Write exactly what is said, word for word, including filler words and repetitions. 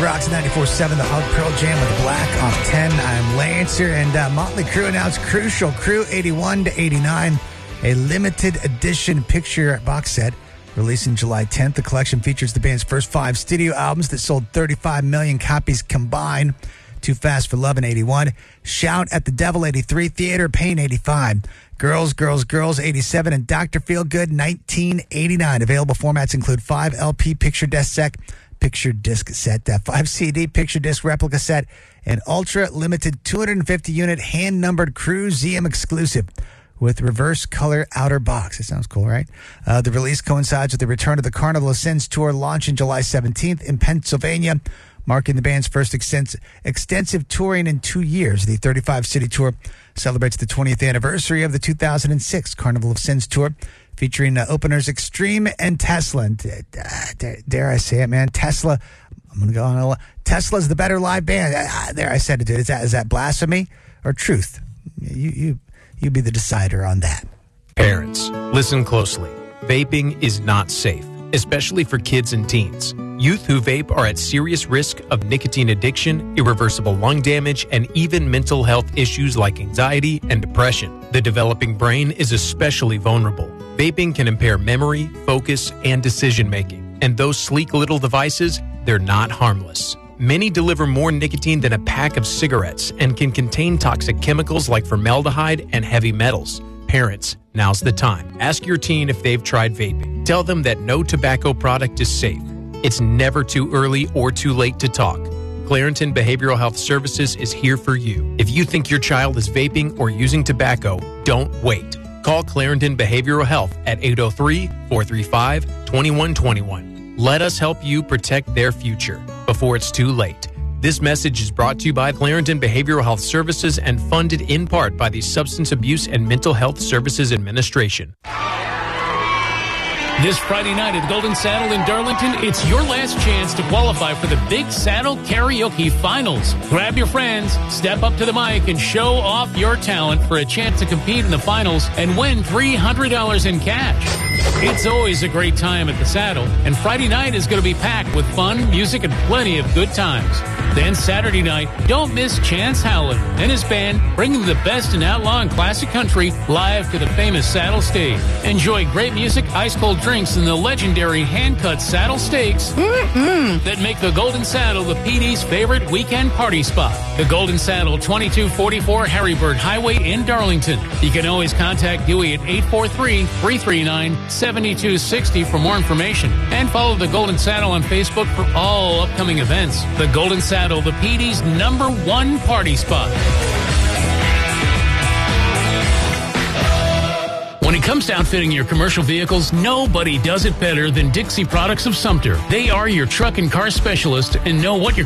Rocks ninety-four point seven, the Hug Pearl Jam with Black off ten. I'm Lancer, and uh, Motley Crue announced Crucial Crew eighty-one to eighty-nine, a limited edition picture box set releasing July tenth. The collection features the band's first five studio albums that sold thirty-five million copies combined. Too Fast for Love in eighty-one, Shout at the Devil eighty-three, Theater Pain eighty-five, Girls, Girls, Girls eighty-seven, and Doctor Feelgood nineteen eighty-nine. Available formats include five L P picture disc set, picture disc set, uh, five C D picture disc replica set, and ultra limited two hundred fifty unit hand numbered Cruiseum exclusive with reverse color outer box. It sounds cool, right? Uh, the release coincides with the return of the Carnival of Sins tour, launching July seventeenth in Pennsylvania, marking the band's first extensive, extensive touring in two years. The thirty-five city tour celebrates the twentieth anniversary of the two thousand six Carnival of Sins tour, featuring uh, openers Extreme and Tesla. And, uh, dare, dare I say it, man? Tesla, I'm going to go on a Tesla's the better live band. Uh, there, I said it, dude. Is that, is that blasphemy or truth? You, you, you be the decider on that. Parents, listen closely. Vaping is not safe, especially for kids and teens. Youth who vape are at serious risk of nicotine addiction, irreversible lung damage, and even mental health issues like anxiety and depression. The developing brain is especially vulnerable. Vaping can impair memory, focus, and decision-making. And those sleek little devices, they're not harmless. Many deliver more nicotine than a pack of cigarettes and can contain toxic chemicals like formaldehyde and heavy metals. Parents, now's the time. Ask your teen if they've tried vaping. Tell them that no tobacco product is safe. It's never too early or too late to talk. Clarington Behavioral Health Services is here for you. If you think your child is vaping or using tobacco, don't wait. Call Clarington Behavioral Health at eight oh three, four three five, two one two one. Let us help you protect their future before it's too late. This message is brought to you by Clarington Behavioral Health Services and funded in part by the Substance Abuse and Mental Health Services Administration. This Friday night at the Golden Saddle in Darlington, it's your last chance to qualify for the Big Saddle Karaoke Finals. Grab your friends, step up to the mic, and show off your talent for a chance to compete in the finals and win three hundred dollars in cash. It's always a great time at the Saddle, and Friday night is going to be packed with fun, music, and plenty of good times. Then Saturday night, don't miss Chance Howland and his band bringing the best in outlaw and classic country live to the famous Saddle stage. Enjoy great music, ice-cold drinks, and the legendary hand-cut saddle steaks mm-hmm. that make the Golden Saddle the P D's favorite weekend party spot. The Golden Saddle, twenty-two forty-four Harrybird Highway in Darlington. You can always contact Dewey at eight four three, three three nine, seven two six zero for more information. And follow the Golden Saddle on Facebook for all upcoming events. The Golden Saddle, the P D's number one party spot. When it comes to outfitting your commercial vehicles, nobody does it better than Dixie Products of Sumter. They are your truck and car specialist and know what your